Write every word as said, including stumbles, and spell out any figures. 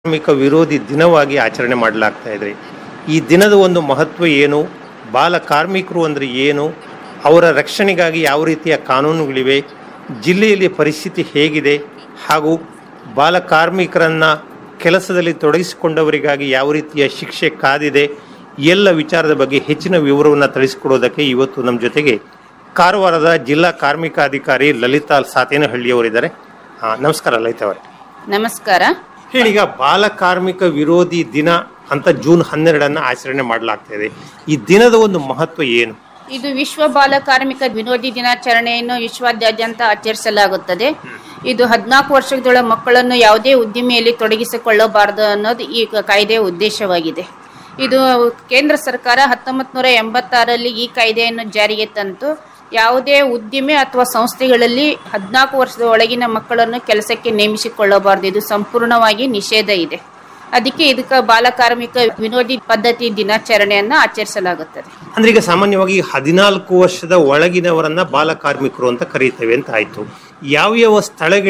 ಕಾರ್ಮಿಕ ವಿರೋಧಿ ದಿನವಾಗಿ ಆಚರಣೆ ಮಾಡಲಾಗ್ತಾ ಇದೆ. ಈ ದಿನದ ಒಂದು ಮಹತ್ವ ಏನು, ಬಾಲ ಕಾರ್ಮಿಕರು ಅಂದರೆ ಏನು, ಅವರ ರಕ್ಷಣೆಗಾಗಿ ಯಾವ ರೀತಿಯ ಕಾನೂನುಗಳಿವೆ, ಜಿಲ್ಲೆಯಲ್ಲಿ ಪರಿಸ್ಥಿತಿ ಹೇಗಿದೆ, ಹಾಗೂ ಬಾಲ ಕಾರ್ಮಿಕರನ್ನು ಕೆಲಸದಲ್ಲಿ ತೊಡಗಿಸಿಕೊಂಡವರಿಗಾಗಿ ಯಾವ ರೀತಿಯ ಶಿಕ್ಷೆ ಕಾದಿದೆ, ಎಲ್ಲ ವಿಚಾರದ ಬಗ್ಗೆ ಹೆಚ್ಚಿನ ವಿವರವನ್ನು ತಿಳಿಸಿಕೊಡೋದಕ್ಕೆ ಇವತ್ತು ನಮ್ಮ ಜೊತೆಗೆ ಕಾರವಾರದ ಜಿಲ್ಲಾ ಕಾರ್ಮಿಕಾಧಿಕಾರಿ ಲಲಿತಾ ಸಾತೇನಹಳ್ಳಿಯವರಿದ್ದಾರೆ. ನಮಸ್ಕಾರ ಲಲಿತಾ ಅವರೇ. ನಮಸ್ಕಾರ. ಹೇಳಿ, ಈಗ ಬಾಲ ಕಾರ್ಮಿಕ ವಿರೋಧಿ ದಿನ ಅಂತ ಜೂನ್ ಹನ್ನೆರಡನ್ನ ಆಚರಣೆ ಮಾಡಲಾಗ್ತಾ ಇದೆ. ಈ ದಿನದ ಒಂದು ಮಹತ್ವ ಏನು? ಇದು ವಿಶ್ವ ಬಾಲ ಕಾರ್ಮಿಕ ವಿರೋಧಿ ದಿನಾಚರಣೆಯನ್ನು ವಿಶ್ವಾದ್ಯಂತ ಆಚರಿಸಲಾಗುತ್ತದೆ. ಇದು ಹದಿನಾಲ್ಕು ವರ್ಷದೊಳ ಮಕ್ಕಳನ್ನು ಯಾವುದೇ ಉದ್ದಿಮೆಯಲ್ಲಿ ತೊಡಗಿಸಿಕೊಳ್ಳಬಾರದು ಅನ್ನೋದು ಈ ಕಾಯ್ದೆಯ ಉದ್ದೇಶವಾಗಿದೆ. ಇದು ಕೇಂದ್ರ ಸರ್ಕಾರ ಹತ್ತೊಂಬತ್ತು ನೂರ ಎಂಬತ್ತಾರರಲ್ಲಿ ಈ ಕಾಯ್ದೆಯನ್ನು ಜಾರಿಗೆ ತಂತು. ಯಾವುದೇ ಉದ್ದಿಮೆ ಅಥವಾ ಸಂಸ್ಥೆಗಳಲ್ಲಿ ಹದಿನಾಲ್ಕು ವರ್ಷದ ಒಳಗಿನ ಮಕ್ಕಳನ್ನು ಕೆಲಸಕ್ಕೆ ನೇಮಿಸಿಕೊಳ್ಳಬಾರದು, ಇದು ಸಂಪೂರ್ಣವಾಗಿ ನಿಷೇಧ ಇದೆ. ಅದಕ್ಕೆ ಇದಕ್ಕೆ ಬಾಲ ಕಾರ್ಮಿಕ ವಿರೋಧಿ ಪದ್ಧತಿ ದಿನಾಚರಣೆಯನ್ನು ಆಚರಿಸಲಾಗುತ್ತದೆ. ಅಂದ್ರೆ ಈಗ ಸಾಮಾನ್ಯವಾಗಿ ಹದಿನಾಲ್ಕು ವರ್ಷದ ಒಳಗಿನವರನ್ನ ಬಾಲ ಕಾರ್ಮಿಕರು ಅಂತ ಕರೀತೇವೆ ಅಂತ ಆಯ್ತು. ಯಾವ ಯಾವ ಸ್ಥಳಗಳಿಗೆ